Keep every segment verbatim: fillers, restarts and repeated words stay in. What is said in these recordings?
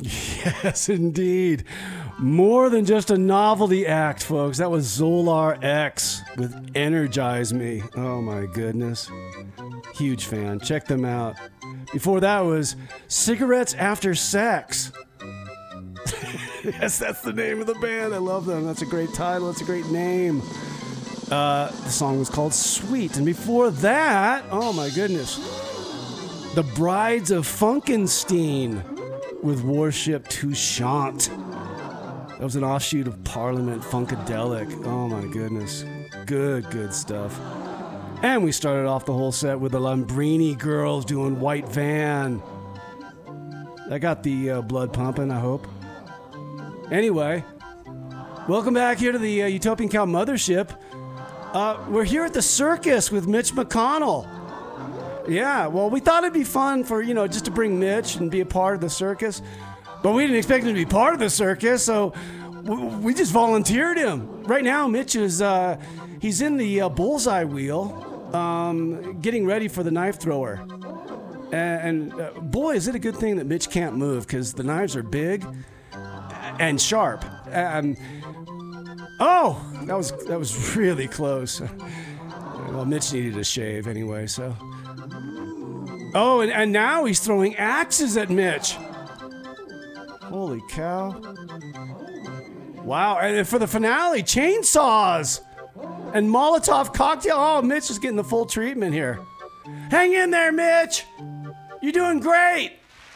Yes, indeed. More than just a novelty act, folks. That was Zolar X with Energize Me. Oh, my goodness. Huge fan. Check them out. Before that was Cigarettes After Sex. Yes, that's the name of the band. I love them. That's a great title. That's a great name. Uh, the song was called Sweet. And before that, oh, my goodness, The Brides of Funkenstein with Warship Touchant. That was an offshoot of Parliament Funkadelic. Oh my goodness. Good, good stuff. And we started off the whole set with the Lambrini Girls doing White Van. That got the uh, blood pumping, I hope. Anyway, welcome back here to the uh, Utopian Cow Mothership. Uh, we're here at the circus with Mitch McConnell. Yeah, well, we thought it'd be fun for, you know, just to bring Mitch and be a part of the circus. But we didn't expect him to be part of the circus, so we just volunteered him. Right now, Mitch is, uh, he's in the uh, bullseye wheel, um, getting ready for the knife thrower. And, and uh, boy, is it a good thing that Mitch can't move, because the knives are big and sharp. Um, oh, that was, that was really close. Well, Mitch needed a shave anyway, so. Oh, and, and now he's throwing axes at Mitch. Holy cow. Wow, and for the finale, chainsaws and Molotov cocktail. Oh, Mitch is getting the full treatment here. Hang in there, Mitch. You're doing great.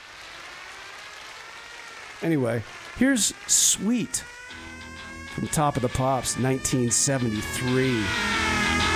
Anyway, here's Sweet from Top of the Pops, nineteen seventy-three.